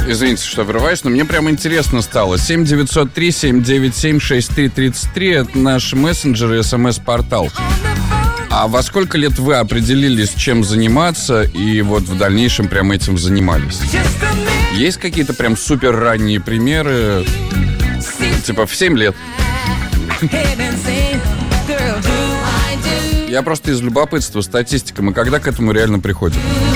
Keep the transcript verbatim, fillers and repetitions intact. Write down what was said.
Извините, что врываюсь, но мне прямо интересно стало. семь девятьсот три семь девять семь шесть три тридцать три — это наш мессенджер и смс-портал. А во сколько лет вы определились, чем заниматься, и вот в дальнейшем прям этим занимались? Есть какие-то прям супер ранние примеры? Типа в семь лет? Я просто из любопытства, статистика. Мы когда к этому реально приходим?